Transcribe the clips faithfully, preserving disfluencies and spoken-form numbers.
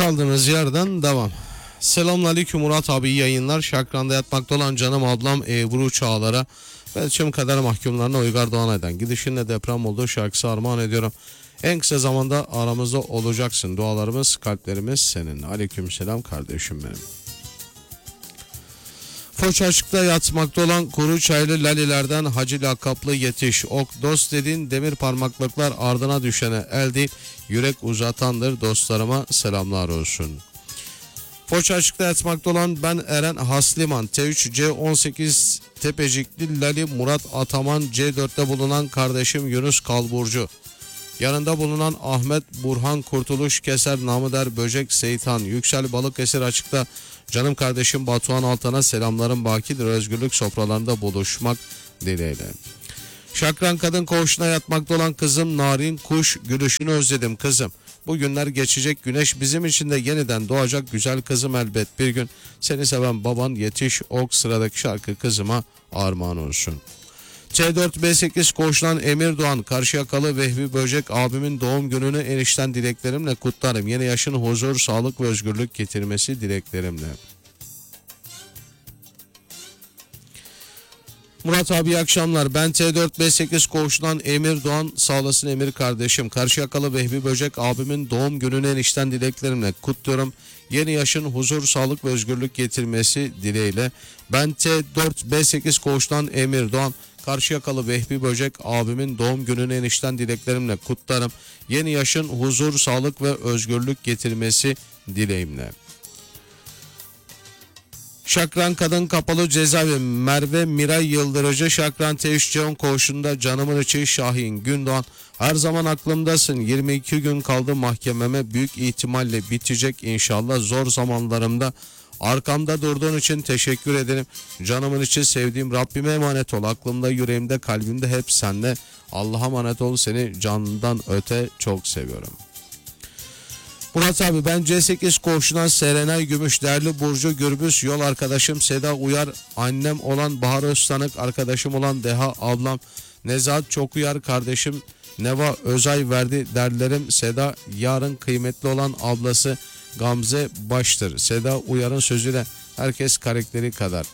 Kaldığınız yerden devam. Selamünaleyküm Murat abi, iyi yayınlar. Şakran'da yatmakta olan canım ablam Ebru Çağlar'a ve tüm kader mahkumlarına Uygar Doğanay'dan gidişinle deprem olduğu şarkısı armağan ediyorum. En kısa zamanda aramızda olacaksın. Dualarımız, kalplerimiz seninle. Aleykümselam kardeşim benim. Foça açıkta yatmakta olan kuru çaylı lalilerden hacı lakaplı yetiş. Ok dost dediğin demir parmaklıklar ardına düşene el değil, yürek uzatandır, dostlarıma selamlar olsun. Foça açıkta yatmakta olan ben Eren Hasliman, T üç C on sekiz Tepecikli Lali Murat Ataman, C dörtte bulunan kardeşim Yunus Kalburcu. Yanında bulunan Ahmet Burhan Kurtuluş Keser, namı der Böcek Seytan, Yüksel Balıkesir açıkta canım kardeşim Batuhan Altan'a selamlarım bakidir, özgürlük sofralarında buluşmak dileğiyle. Şakran kadın koğuşuna yatmakta olan kızım Narin Kuş, gülüşünü özledim kızım. Bu günler geçecek, güneş bizim için de yeniden doğacak güzel kızım elbet bir gün. Seni seven baban yetiş ok, sıradaki şarkı kızıma armağan olsun. C dört B sekiz koğuştan Emir Doğan, Karşıyakalı Vehbi Böcek abimin doğum gününü enişten dileklerimle kutlarım. Yeni yaşın huzur, sağlık ve özgürlük getirmesi dileklerimle. Murat abi iyi akşamlar. Ben T dört B sekiz koğuştan Emir Doğan, sağ olasın Emir kardeşim. Karşıyakalı Vehbi Böcek abimin doğum gününü enişten dileklerimle kutluyorum. Yeni yaşın huzur, sağlık ve özgürlük getirmesi dileğiyle. Ben T dört B sekiz koğuştan Emir Doğan, Karşıyakalı Vehbi Böcek abimin doğum gününü enişten dileklerimle kutlarım. Yeni yaşın huzur, sağlık ve özgürlük getirmesi dileğimle. Şakran Kadın Kapalı Cezaevi Merve Miray Yıldırıcı, Şakran T üç C on koğuşunda canımın içi Şahin Gündoğan, her zaman aklımdasın, yirmi iki gün kaldı mahkememe, büyük ihtimalle bitecek inşallah, zor zamanlarımda arkamda durduğun için teşekkür ederim. Canımın içi sevdiğim Rabbime emanet ol, aklımda, yüreğimde, kalbimde hep senle. Allah'a emanet ol, seni canından öte çok seviyorum. Murat abi ben C sekiz koğuşundan Serenay Gümüş, değerli Burcu Gürbüz, yol arkadaşım Seda Uyar, annem olan Bahar Öztanık, arkadaşım olan Deha ablam Nezahat Çokuyar, kardeşim Neva Özay verdi derlerim Seda, yarın kıymetli olan ablası Gamze Baştır. Seda Uyar'ın sözüyle herkes karakteri kadar.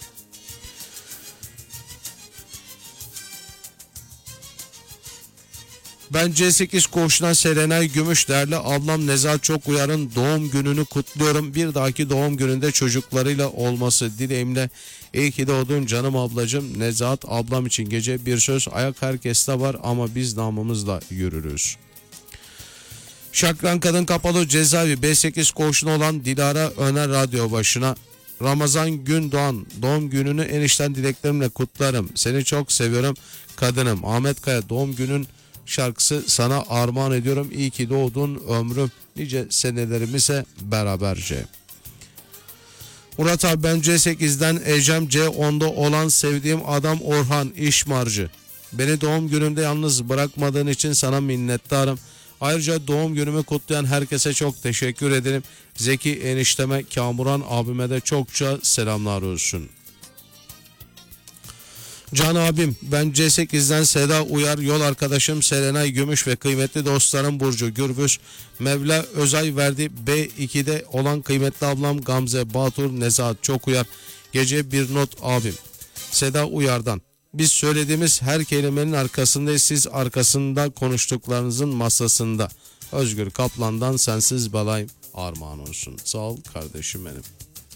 Ben C sekiz koğuşundan Serenay Gümüş, değerli ablam Nezahat Çokuyar'ın doğum gününü kutluyorum. Bir dahaki doğum gününde çocuklarıyla olması dileğimle. İyi ki doğdun canım ablacığım. Nezahat ablam için gece bir söz, ayak herkeste var ama biz namımızla yürürüz. Şakran Kadın Kapalı Cezaevi B sekiz koğuşuna olan Dilara Öner radyo başına. Ramazan Gündoğan, doğum gününü enişten dileklerimle kutlarım. Seni çok seviyorum kadınım. Ahmet Kaya, doğum günün şarkısı sana armağan ediyorum. İyi ki doğdun ömrüm, nice senelerimize beraberce. Murat abi ben C sekizden Ecem, C onda olan sevdiğim adam Orhan İşmarcı. Beni doğum günümde yalnız bırakmadığın için sana minnettarım. Ayrıca doğum günümü kutlayan herkese çok teşekkür ederim. Zeki enişteme, Kamuran abime de çokça selamlar olsun. Can abim ben C sekizden Seda Uyar, yol arkadaşım Serenay Gümüş ve kıymetli dostlarım Burcu Gürbüz, Mevla Özay verdi B ikide olan kıymetli ablam Gamze Batur, Nezahat Çokuyar, gece bir not abim Seda Uyar'dan. Biz söylediğimiz her kelimenin arkasındayız, siz arkasında konuştuklarınızın masasında. Özgür Kaplan'dan sensiz balayım armağan olsun. Sağ ol kardeşim benim.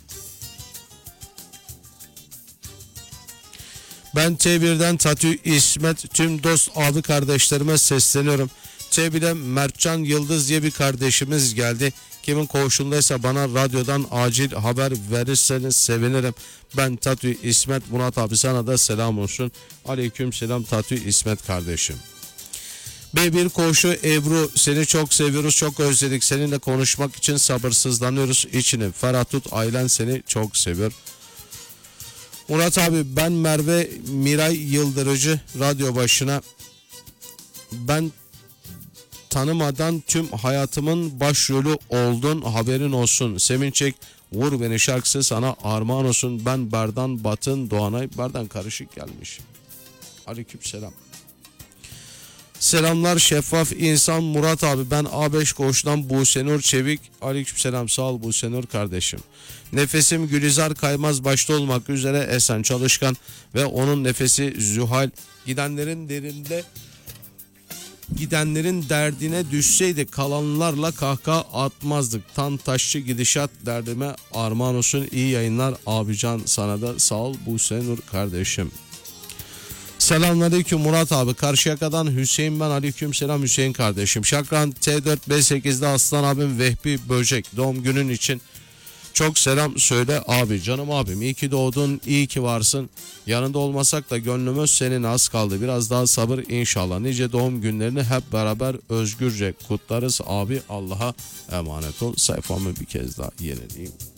Ben T birden Tatü İsmet, tüm dost abi kardeşlerime sesleniyorum. T bir'e Mertcan Yıldız diye bir kardeşimiz geldi. Kimin koğuşundaysa bana radyodan acil haber verirseniz sevinirim. Ben Tatü İsmet, Murat abi sana da selam olsun. Aleyküm selam Tatü İsmet kardeşim. B bir koğuşu Ebru, seni çok seviyoruz, çok özledik. Seninle konuşmak için sabırsızlanıyoruz. İçini ferah tut, ailen seni çok seviyor. Murat abi ben Merve Miray Yıldırıcı, radyo başına. Ben tanımadan tüm hayatımın başrolü oldun, haberin olsun. Sevinçek Vur Beni şarkısı sana armağan olsun. Ben Berdan Batın Doğanay, Berdan karışık gelmiş. Aleykümselam. Selamlar şeffaf insan Murat abi, ben A beş Koğuş'tan Busenur Çevik. Aleykümselam, sağ ol Busenur kardeşim. Nefesim Gülizar Kaymaz başta olmak üzere Esen Çalışkan ve onun nefesi Zühal. Gidenlerin derinde Gidenlerin derdine düşseydi kalanlarla kahkaha atmazdık. Tan taşçı gidişat derdime armağan olsun. İyi yayınlar abican, sana da sağ ol Busenur kardeşim. Selamünaleyküm Murat abi. Karşıyaka'dan Hüseyin ben. Aleykümselam Hüseyin kardeşim. Şakran T dört B sekiz'de Aslan abim Vehbi Böcek doğum günün için çok selam söyle abi. Canım abim, iyi ki doğdun, iyi ki varsın. Yanında olmasak da gönlümüz senin, az kaldı. Biraz daha sabır inşallah. Nice doğum günlerini hep beraber özgürce kutlarız abi. Allah'a emanet ol. Sayfamı bir kez daha yenileyim.